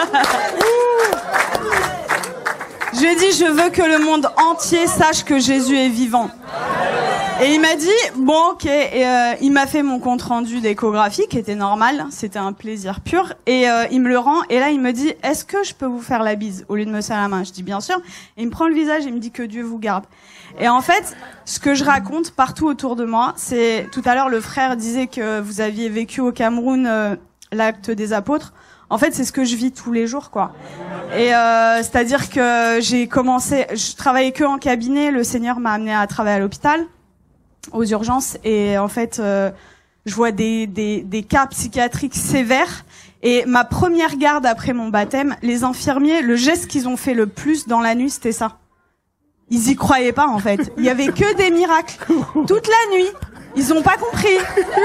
Je lui ai dit, je veux que le monde entier sache que Jésus est vivant. Et il m'a dit, bon, ok, et il m'a fait mon compte rendu d'échographie, qui était normal, c'était un plaisir pur, et il me le rend, et là il me dit, est-ce que je peux vous faire la bise, au lieu de me serrer la main? Je dis, bien sûr. Et il me prend le visage, et il me dit, que Dieu vous garde. Et en fait, ce que je raconte partout autour de moi, c'est, tout à l'heure le frère disait que vous aviez vécu au Cameroun l'acte des apôtres. En fait, c'est ce que je vis tous les jours, quoi. Et c'est-à-dire que je travaillais que en cabinet, le Seigneur m'a amené à travailler à l'hôpital, aux urgences, et en fait, je vois des cas psychiatriques sévères. Et ma première garde après mon baptême, les infirmiers, le geste qu'ils ont fait le plus dans la nuit, c'était ça. Ils y croyaient pas, en fait. Il y avait que des miracles. Toute la nuit. Ils ont pas compris.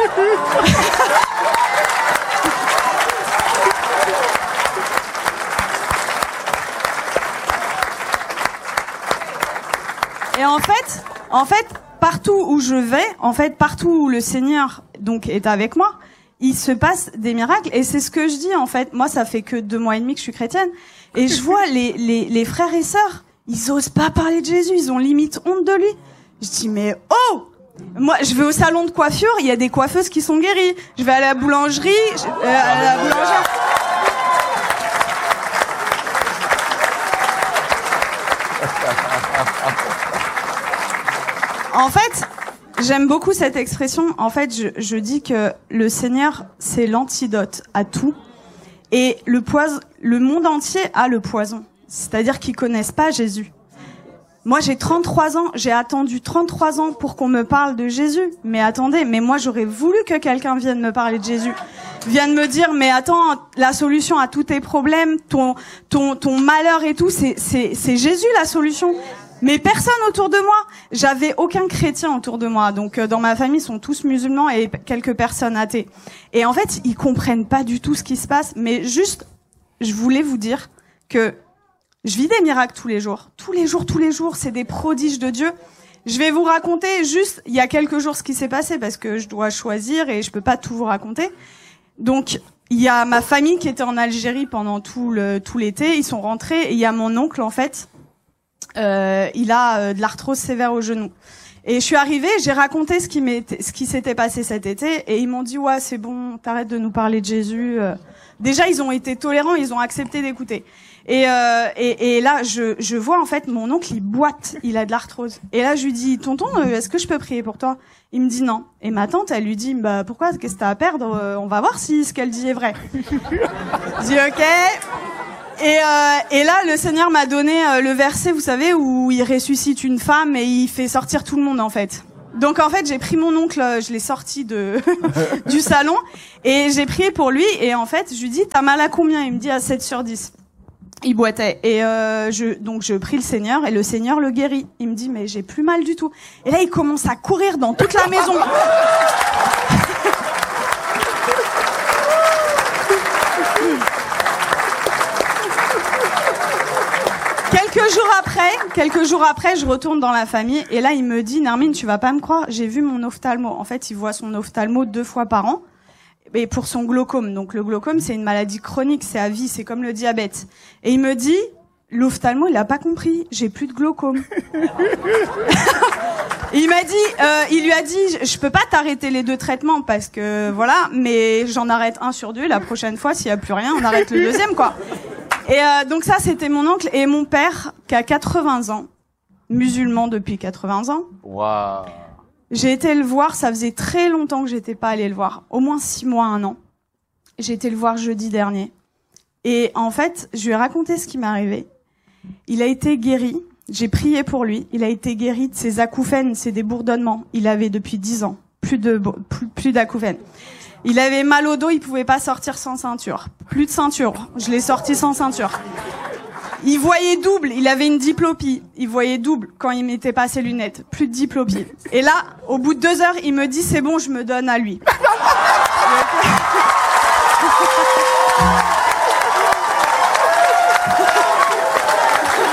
Et en fait, partout où je vais, partout où le Seigneur donc est avec moi, il se passe des miracles. Et c'est ce que je dis, en fait. Moi, ça fait que 2 mois et demi que je suis chrétienne. Et je vois les frères et sœurs, ils osent pas parler de Jésus. Ils ont limite honte de lui. Je dis, mais oh! Moi, je vais au salon de coiffure, il y a des coiffeuses qui sont guéries. Je vais à la boulangerie, à la boulangère. En fait, j'aime beaucoup cette expression. En fait, je dis que le Seigneur, c'est l'antidote à tout. Et le monde entier a le poison. C'est-à-dire qu'ils connaissent pas Jésus. Moi, j'ai 33 ans. J'ai attendu 33 ans pour qu'on me parle de Jésus. Mais attendez, mais moi, j'aurais voulu que quelqu'un vienne me parler de Jésus. Vienne me dire, mais attends, la solution à tous tes problèmes, ton malheur et tout, c'est Jésus la solution. Mais personne autour de moi. J'avais aucun chrétien autour de moi. Donc, dans ma famille, ils sont tous musulmans et quelques personnes athées. Et en fait, ils comprennent pas du tout ce qui se passe. Mais juste, je voulais vous dire que je vis des miracles tous les jours. Tous les jours, c'est des prodiges de Dieu. Je vais vous raconter juste, il y a quelques jours, ce qui s'est passé parce que je dois choisir et je peux pas tout vous raconter. Donc, il y a ma famille qui était en Algérie pendant tout l'été. Ils sont rentrés et il y a mon oncle, en fait. Il a de l'arthrose sévère au genou. Et je suis arrivée, j'ai raconté ce qui s'était passé cet été et ils m'ont dit ouais, c'est bon, t'arrêtes de nous parler de Jésus. Déjà, ils ont été tolérants, ils ont accepté d'écouter. Et là, je vois en fait mon oncle, il boite, il a de l'arthrose. Et là, je lui dis tonton, est-ce que je peux prier pour toi? Il me dit non. Et ma tante, elle lui dit bah pourquoi? Qu'est-ce que t'as à perdre? On va voir si ce qu'elle dit est vrai. Je dis ok. Et là, le Seigneur m'a donné le verset, vous savez, où il ressuscite une femme et il fait sortir tout le monde, en fait. Donc, en fait, j'ai pris mon oncle, je l'ai sorti du salon et j'ai prié pour lui. Et en fait, je lui dis, t'as mal à combien? Il me dit à 7/10. Il boitait. Et donc, je prie le Seigneur et le Seigneur le guérit. Il me dit, mais j'ai plus mal du tout. Et là, il commence à courir dans toute la maison. Quelques jours après, je retourne dans la famille et là, il me dit, Nermine, tu vas pas me croire, j'ai vu mon ophtalmo. En fait, il voit son ophtalmo 2 fois par an et pour son glaucome. Donc, le glaucome, c'est une maladie chronique, c'est à vie, c'est comme le diabète. Et il me dit, l'ophtalmo, il a pas compris, j'ai plus de glaucome. Il lui a dit, je peux pas t'arrêter les 2 traitements parce que voilà, mais j'en arrête 1 sur 2. La prochaine fois, s'il y a plus rien, on arrête le 2e, quoi. Et donc ça, c'était mon oncle et mon père qui a 80 ans, musulman depuis 80 ans. Waouh. J'ai été le voir, ça faisait très longtemps que j'étais pas allée le voir, au moins 6 mois, 1 an. J'ai été le voir jeudi dernier. Et en fait, je lui ai raconté ce qui m'est arrivé. Il a été guéri, j'ai prié pour lui, il a été guéri de ses acouphènes, c'est des bourdonnements. Il avait depuis 10 ans, plus d'acouphènes. Il avait mal au dos, il pouvait pas sortir sans ceinture. Plus de ceinture. Je l'ai sorti sans ceinture. Il voyait double, il avait une diplopie. Il voyait double quand il mettait pas ses lunettes. Plus de diplopie. Et là, au bout de 2 heures, il me dit c'est bon, je me donne à lui.